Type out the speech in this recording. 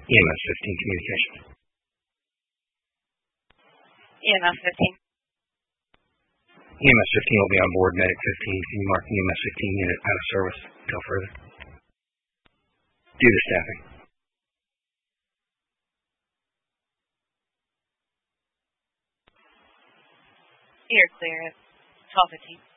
EMS 15 communications. EMS 15. EMS 15 will be on board. Medic 15, can you mark EMS 15 unit out of service until further? Due to staffing. You're clear at 12:15.